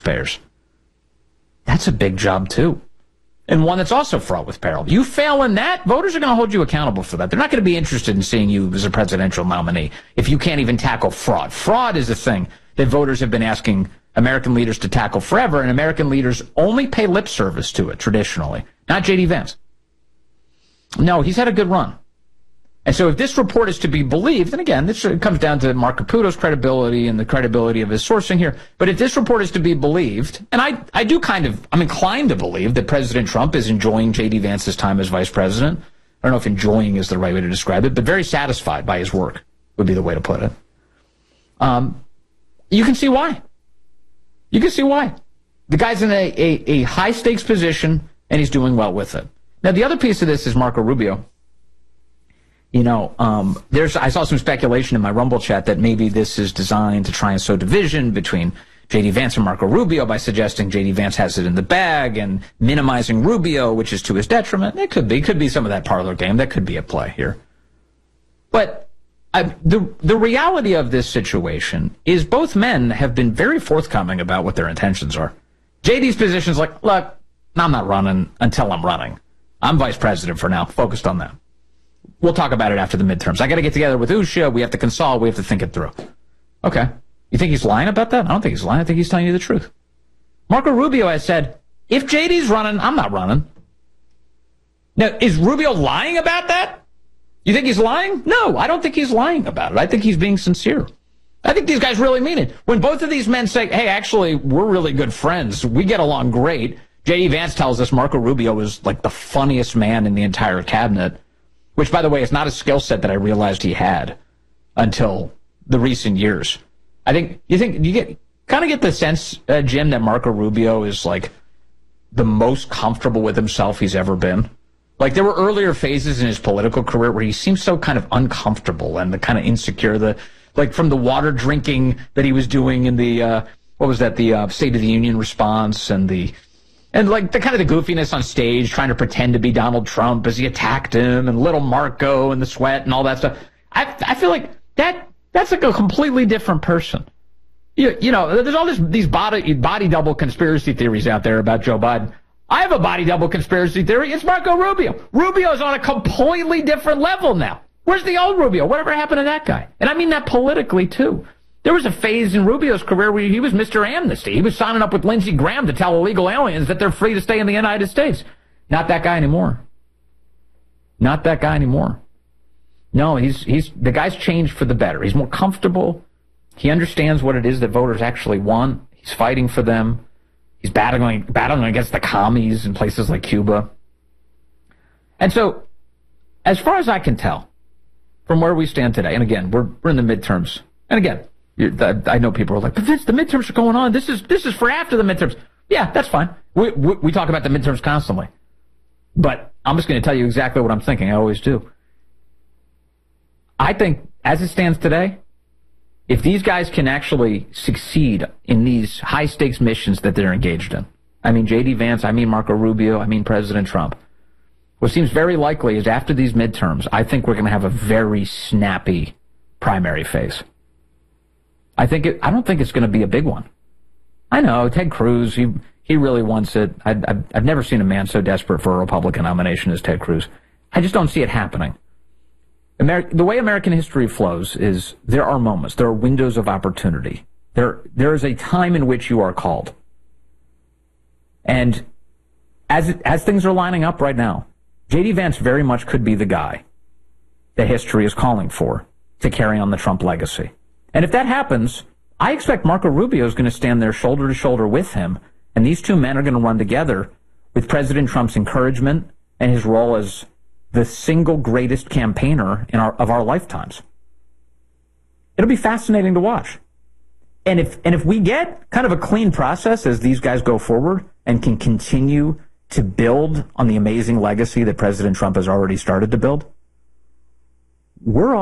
taxpayers. That's a big job, too. And one that's also fraught with peril. You fail in that, voters are going to hold you accountable for that. They're not going to be interested in seeing you as a presidential nominee if you can't even tackle fraud. Fraud is a thing that voters have been asking American leaders to tackle forever, and American leaders only pay lip service to it traditionally, not J.D. Vance. No, he's had a good run. And so if this report is to be believed, and again, this comes down to Mark Caputo's credibility and the credibility of his sourcing here, but if this report is to be believed, and I'm inclined to believe that President Trump is enjoying J.D. Vance's time as vice president. I don't know if enjoying is the right way to describe it, but very satisfied by his work would be the way to put it. You can see why. You can see why. The guy's in a high-stakes position, and he's doing well with it. Now, the other piece of this is Marco Rubio. You know, I saw some speculation in my Rumble chat that maybe this is designed to try and sow division between J.D. Vance and Marco Rubio by suggesting J.D. Vance has it in the bag and minimizing Rubio, which is to his detriment. It could be some of that parlor game. That could be at play here. But the reality of this situation is both men have been very forthcoming about what their intentions are. J.D.'s position is like, look, I'm not running until I'm running. I'm vice president for now, focused on that. We'll talk about it after the midterms. I got to get together with Usha. We have to consult. We have to think it through. Okay. You think he's lying about that? I don't think he's lying. I think he's telling you the truth. Marco Rubio has said, if JD's running, I'm not running. Now, is Rubio lying about that? You think he's lying? No, I don't think he's lying about it. I think he's being sincere. I think these guys really mean it. When both of these men say, hey, actually, we're really good friends. We get along great. J.D. Vance tells us Marco Rubio is like the funniest man in the entire cabinet. Which, by the way, is not a skill set that I realized he had until the recent years. You kind of get the sense, Jim, that Marco Rubio is like the most comfortable with himself he's ever been. Like there were earlier phases in his political career where he seemed so kind of uncomfortable and the kind of insecure, like from the water drinking that he was doing in the the State of the Union response and like the kind of the goofiness on stage, trying to pretend to be Donald Trump as he attacked him, and little Marco and the sweat and all that stuff. I feel like that's like a completely different person. You know, there's all these body double conspiracy theories out there about Joe Biden. I have a body double conspiracy theory. It's Marco Rubio. Rubio's on a completely different level now. Where's the old Rubio? Whatever happened to that guy? And I mean that politically too. There was a phase in Rubio's career where he was Mr. Amnesty. He was signing up with Lindsey Graham to tell illegal aliens that they're free to stay in the United States. Not that guy anymore. Not that guy anymore. No, the guy's changed for the better. He's more comfortable. He understands what it is that voters actually want. He's fighting for them. He's battling against the commies in places like Cuba. And so, as far as I can tell, from where we stand today, and again, we're in the midterms, and again, I know people are like, but Vince, the midterms are going on. This is for after the midterms. Yeah, that's fine. We talk about the midterms constantly. But I'm just going to tell you exactly what I'm thinking. I always do. I think, as it stands today, if these guys can actually succeed in these high-stakes missions that they're engaged in, I mean J.D. Vance, I mean Marco Rubio, I mean President Trump, what seems very likely is after these midterms, I think we're going to have a very snappy primary phase. I don't think it's going to be a big one. I know, Ted Cruz, he really wants it. I've never seen a man so desperate for a Republican nomination as Ted Cruz. I just don't see it happening. The way American history flows is there are moments, there are windows of opportunity. There is a time in which you are called. And as things are lining up right now, J.D. Vance very much could be the guy that history is calling for to carry on the Trump legacy. And if that happens, I expect Marco Rubio is going to stand there shoulder to shoulder with him, and these two men are going to run together with President Trump's encouragement and his role as the single greatest campaigner of our lifetimes. It'll be fascinating to watch. And if we get kind of a clean process as these guys go forward and can continue to build on the amazing legacy that President Trump has already started to build, we're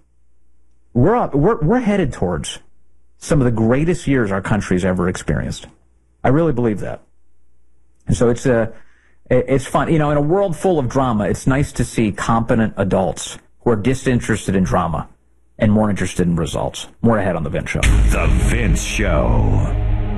headed towards some of the greatest years our country's ever experienced. I really believe that. And so it's fun. You know, in a world full of drama, it's nice to see competent adults who are disinterested in drama and more interested in results. More ahead on The Vince Show. The Vince Show.